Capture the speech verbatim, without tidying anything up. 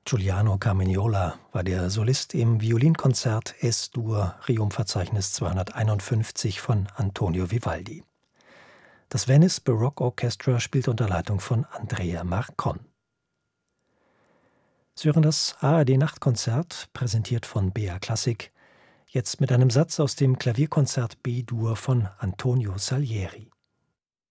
Giuliano Carmignola war der Solist im Violinkonzert Es-Dur Requiem-Verzeichnis zweihunderteinundfünfzig von Antonio Vivaldi. Das Venice Baroque Orchestra spielt unter Leitung von Andrea Marcon. Sie hören das A R D-Nachtkonzert, präsentiert von B A Klassik, jetzt mit einem Satz aus dem Klavierkonzert B-Dur von Antonio Salieri.